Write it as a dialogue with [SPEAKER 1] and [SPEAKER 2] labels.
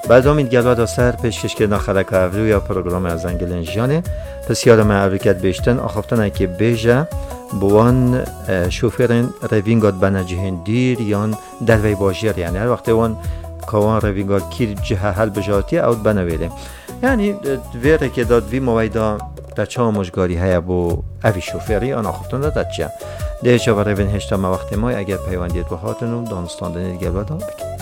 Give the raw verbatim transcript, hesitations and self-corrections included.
[SPEAKER 1] بعد امید گلبد سر پیشکش که نخرک اوری یا پروگرام از انگلن جانه بسیار معرکت بیشتن آخفتن که بیجه بوان شوفرین روینگاد بنجهن دیر یان دروی باشیر، یعنی هر وقت وان کوان روینگاد کیر جه حل بجاتی اوت بنویره، یعنی ویره که داد وی مویدا تچا مشگاری های بو اوی شوفری آن آخفتن داد تچا دیگه چه برای وین هشتا ما وقت ما اگر پیوندیت با هاتنم دانستاندنی گلبد ها بکن.